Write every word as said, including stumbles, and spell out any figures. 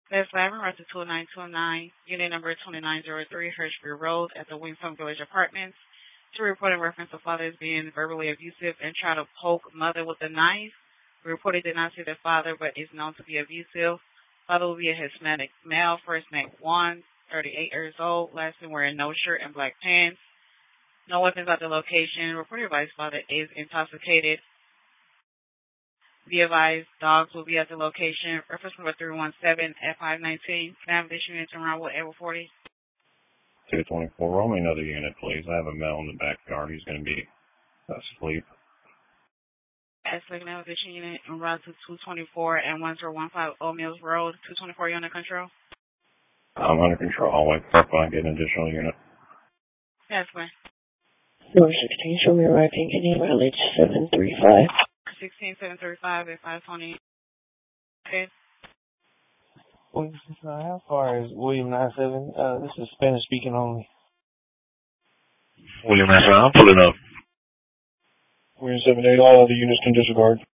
That's Lavin, Route two nine two nine, unit number twenty-nine oh three, Hirschview Road, at the Winsome Village Apartments. To report in reference to father as being verbally abusive and trying to poke mother with a knife. The reporter did not see the father, but is known to be abusive. Father will be a Hispanic male, first name Juan, thirty-eight years old, last name wearing no shirt and black pants. No weapons at the location. Reporter advised father is intoxicated. Be advised, dogs will be at the location. Reference number three one seven F five nineteen. Can I have this unit turn around with Able forty? two twenty-four, roll me another unit, please. I have a male in the backyard. He's going to be asleep. As looking at this unit en route to two twenty-four and one zero one five Old Mills Road, two twenty-four, you under control? I'm under control. I'll wait for I get an additional unit. Yes, ma'am. Number sixteen, show me arriving in mileage seven three five. sixteen seven thirty-five at five twenty. Okay. How far is William nine seven? Uh, this is Spanish speaking only. William nine seven, I'm pulling up. William seven eight, all other units can disregard.